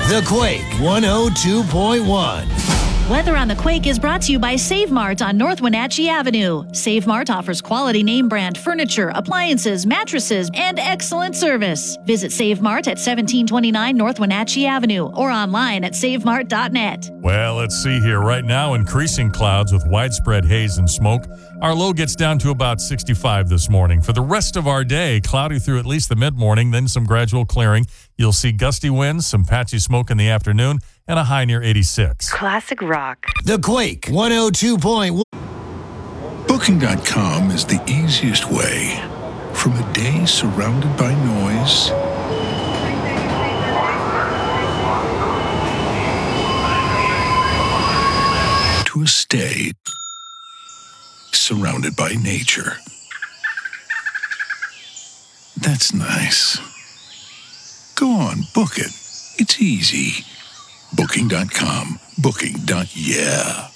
The Quake 102.1. Weather on the Quake is brought to you by Save Mart on North Wenatchee Avenue. Save Mart offers quality name brand furniture, appliances, mattresses, and excellent service. Visit Save Mart at 1729 North Wenatchee Avenue or online at savemart.net. Well, let's see here. Right now, increasing clouds with widespread haze and smoke. Our low gets down to about 65 this morning. For the rest of our day, cloudy through at least the mid-morning, then some gradual clearing. You'll see gusty winds, some patchy smoke in the afternoon, and a high near 86. Classic rock. The Quake 102.1. Booking.com is the easiest way from a day surrounded by noise to a stay surrounded by nature. That's nice. Go on, book it. It's easy. Booking.com. Booking.yeah.